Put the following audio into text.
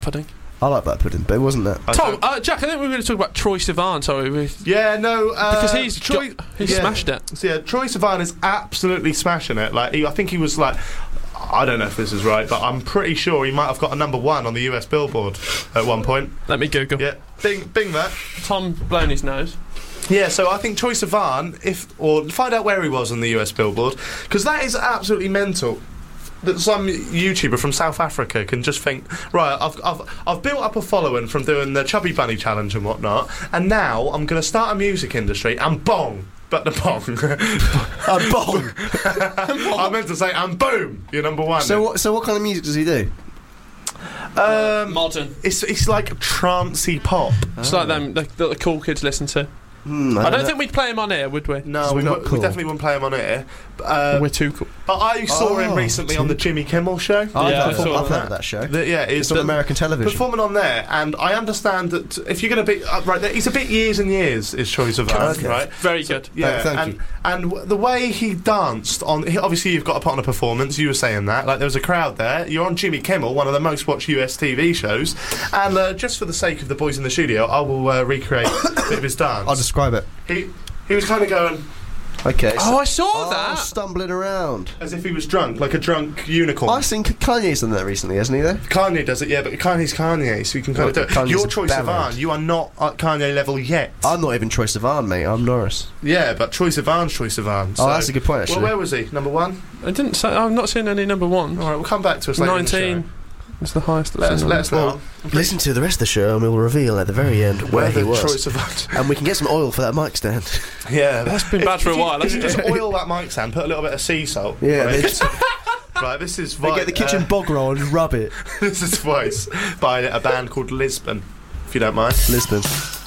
pudding. I like black pudding, but it wasn't that. Tom, Jack, I think we were going to talk about Troye Sivan. Sorry, because he's smashed it. So yeah, Troye Sivan is absolutely smashing it. Like, I think he was like, I don't know if this is right, but I'm pretty sure he might have got a #1 on the US Billboard at one point. Let me Google. Yeah, bing that. Tom blown his nose. Yeah, so I think Troye Sivan, find out where he was on the US Billboard, because that is absolutely mental. That some YouTuber from South Africa can just think, right, I've built up a following from doing the Chubby Bunny Challenge and whatnot, and now I'm going to start a music industry, and bong! But the bong. And bong! I meant to say, and boom! You're #1. So what kind of music does he do? Modern. It's like trancey pop. It's like them that the cool kids listen to. I don't think we'd play him on air, would we? No, we definitely wouldn't play him on air. We're too cool. But I saw him recently on the Jimmy Kimmel Show. Yeah, I've heard of that show. It's on American television. Performing on there, and I understand that if you're going to be right there, he's a bit years and years. Is Troye Sivan, right? Very good. Yeah, thank you. And the way he danced obviously you've got to put on a performance. You were saying that, like there was a crowd there. You're on Jimmy Kimmel, one of the most watched US TV shows, and just for the sake of the boys in the studio, I will recreate a bit of his dance. I'll describe it. He was kind of going. Okay. I saw that. Stumbling around. As if he was drunk, like a drunk unicorn. I've seen Kanye's done that recently, hasn't he, though? Kanye does it, yeah, but Kanye's Kanye, so you can kind of do it. Kanye's You're Troye ballad. Sivan, you are not at Kanye level yet. I'm not even Troye Sivan, mate. I'm Norris. Yeah, but Troye Sivan's Troye Sivan. So. Oh, that's a good point, actually. Well, where was he? #1? I didn't say. I'm not seeing any #1. Alright, we'll come back to us later. 19. It's the highest. Let us know. Listen to the rest of the show and we'll reveal at the very end where he was. Troye Sivan. And we can get some oil for that mic stand. Yeah, that's been bad for a while. If you just oil that mic stand, put a little bit of sea salt. Yeah, right, this is they get the kitchen bog roll and rub it. This is Voice by a band called Lisbon, if you don't mind. Lisbon.